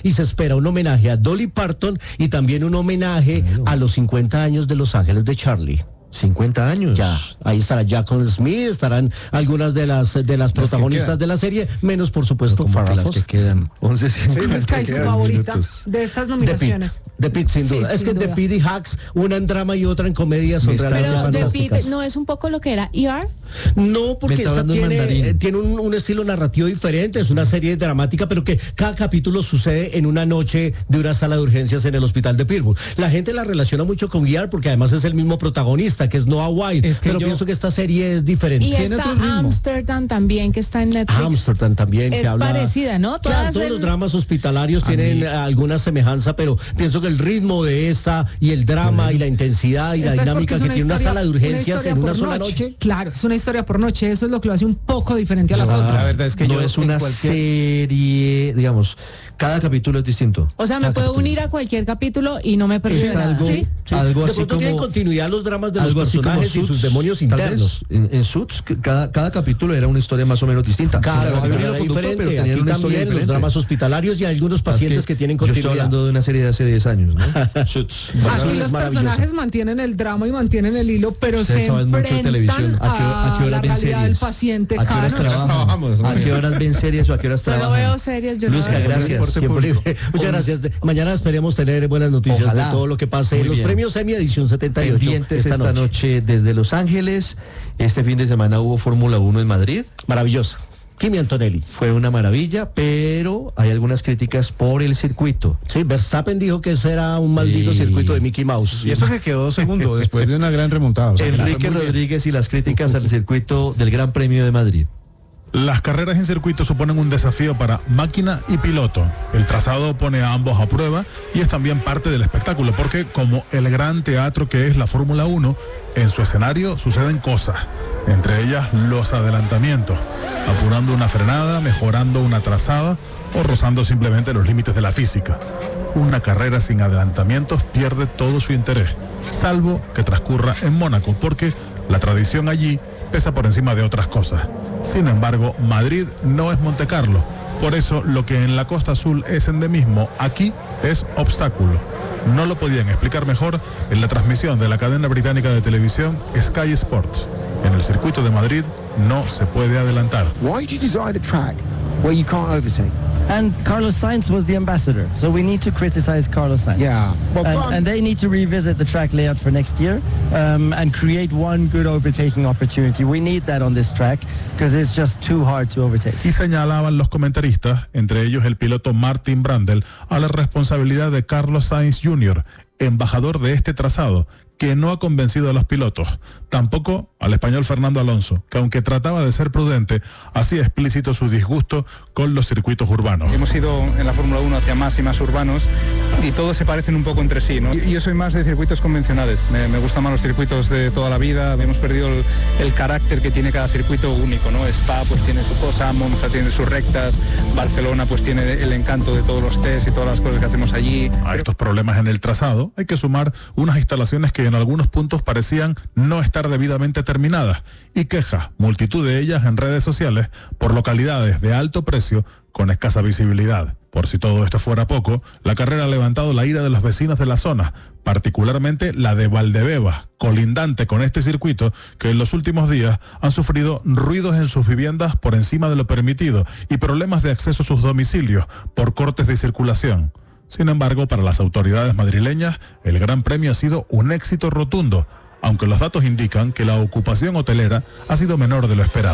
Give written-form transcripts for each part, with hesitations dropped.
y se espera un homenaje a Dolly Parton y también un homenaje a los 50 años de Los Ángeles de Charlie. 50 años. Ya, ahí estará Jacqueline Smith, estarán algunas de las protagonistas de la serie, menos por supuesto Farrah Farrah las que Fawcett. quedan. 11 Sky, su favorita de estas nominaciones. The Pitt, sin Sí, duda. Es sin que duda. The Pitt y Hacks, una en drama y otra en comedia, son Me está- realmente Pero The fantásticas. Pitt no es un poco lo que era ER. No, porque Me está esta hablando en mandarín. tiene un estilo narrativo diferente, es una serie dramática, pero que cada capítulo sucede en una noche de una sala de urgencias en el hospital de Pittsburgh. La gente la relaciona mucho con ER porque además es el mismo protagonista, que es Noah Wild, Es que pero yo- pienso que esta serie es diferente. Y Tiene está otro ritmo. Amsterdam también, que está en Netflix. Amsterdam también, que Es habla... parecida, ¿no? Claro, Todas todos el- los dramas hospitalarios tienen alguna semejanza, pero pienso que el ritmo de esta y el drama y la intensidad y la Esta es dinámica porque que es tiene una historia- sala de urgencias historia en una por sola noche. Claro, es una historia por noche, eso es lo que lo hace un poco diferente a las Ah, otras. La verdad es que no yo es una en cualquier- serie, digamos, cada capítulo es distinto. O sea, me Cada puedo capítulo. unir a cualquier capítulo y no me perdí Es de nada. algo, ¿Sí? Sí, algo de así pronto tienen como continuidad los dramas de los algo así como personajes y sus Suits, demonios tal vez. internos. En Suits, que cada capítulo era una historia más o menos distinta. Cada Había un capítulo hilo era conductor, diferente. pero tenían Aquí una historia también los diferente. dramas hospitalarios y algunos pacientes que tienen Yo estoy continuidad. hablando de una serie de hace 10 años, ¿no? Suits. Bueno, Aquí es los maravilloso. personajes mantienen el drama y mantienen el hilo, pero Ustedes se saben mucho de televisión. enfrentan ¿A qué a horas la ven realidad del series? paciente ¿A qué horas cada noche. trabajan? Vamos, ¿A qué horas ven series o a qué horas Yo no trabajan? veo series, yo no Luzca, veo. gracias. Transporte Siempre- público. Muchas gracias. Mañana esperemos tener buenas noticias Ojalá. de todo lo que pase en Muy los bien. premios Emmy edición 78 Pendientes esta noche desde Los Ángeles. Este fin de semana hubo Fórmula 1 en Madrid. Maravillosa. Kimi Antonelli. Fue una maravilla, pero hay algunas críticas por el circuito. Sí, Verstappen dijo que ese era un maldito Sí. circuito de Mickey Mouse. Y eso que quedó segundo después de una gran remontada. O sea, Enrique fue muy bien. Rodríguez y las críticas al circuito del Gran Premio de Madrid. Las carreras en circuito suponen un desafío para máquina y piloto. El trazado pone a ambos a prueba y es también parte del espectáculo, porque como el gran teatro que es la Fórmula 1, en su escenario suceden cosas, entre ellas los adelantamientos, apurando una frenada, mejorando una trazada o rozando simplemente los límites de la física. Una carrera sin adelantamientos pierde todo su interés, salvo que transcurra en Mónaco, porque la tradición allí pesa por encima de otras cosas. Sin embargo, Madrid no es Montecarlo. Por eso, lo que en la Costa Azul es endemismo, aquí es obstáculo. No lo podían explicar mejor en la transmisión de la cadena británica de televisión Sky Sports. En el circuito de Madrid no se puede adelantar. Why did you design a track where you can't overtake? And Carlos Sainz was the ambassador, so we need to criticize Carlos Sainz. Yeah. Well, And they need to revisit the track layout for next year and create one good overtaking opportunity. We need that on this track because it's just too hard to overtake. Y señalaban los comentaristas, entre ellos el piloto Martin Brundle, a la responsabilidad de Carlos Sainz Jr., embajador de este trazado, que no ha convencido a los pilotos. Tampoco al español Fernando Alonso, que aunque trataba de ser prudente, hacía explícito su disgusto con los circuitos urbanos. Hemos ido en la Fórmula 1 hacia más y más urbanos y todos se parecen un poco entre sí, ¿no? Yo soy más de circuitos convencionales, me gustan más los circuitos de toda la vida, hemos perdido el carácter que tiene cada circuito único, ¿no? Spa pues tiene su cosa, Monza tiene sus rectas, Barcelona pues tiene el encanto de todos los tests y todas las cosas que hacemos allí. A estos problemas en el trazado hay que sumar unas instalaciones que en algunos puntos parecían no estar debidamente terminadas y quejas, multitud de ellas en redes sociales, por localidades de alto precio con escasa visibilidad. Por si todo esto fuera poco, la carrera ha levantado la ira de los vecinos de la zona, particularmente la de Valdebebas, colindante con este circuito, que en los últimos días han sufrido ruidos en sus viviendas por encima de lo permitido y problemas de acceso a sus domicilios por cortes de circulación. Sin embargo, para las autoridades madrileñas, el Gran Premio ha sido un éxito rotundo, aunque los datos indican que la ocupación hotelera ha sido menor de lo esperado.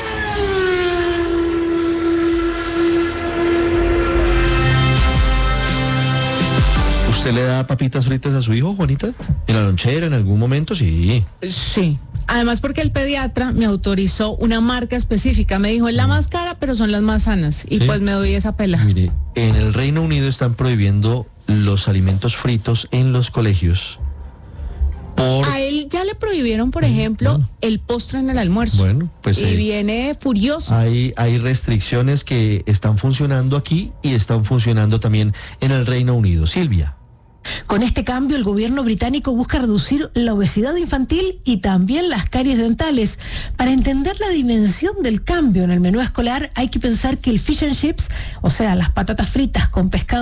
¿Usted le da papitas fritas a su hijo, Juanita? ¿En la lonchera, en algún momento? Sí. Sí. Además porque el pediatra me autorizó una marca específica. Me dijo, es la más cara, pero son las más sanas. Y Sí. pues me doy esa pela. Mire, en el Reino Unido están prohibiendo los alimentos fritos en los colegios. A él ya le prohibieron, por ejemplo, el postre en el almuerzo. Bueno, pues y viene furioso. hay restricciones que están funcionando aquí y están funcionando también en el Reino Unido. Silvia. Con este cambio, el gobierno británico busca reducir la obesidad infantil y también las caries dentales. Para entender la dimensión del cambio en el menú escolar, hay que pensar que el fish and chips, o sea, las patatas fritas con pescado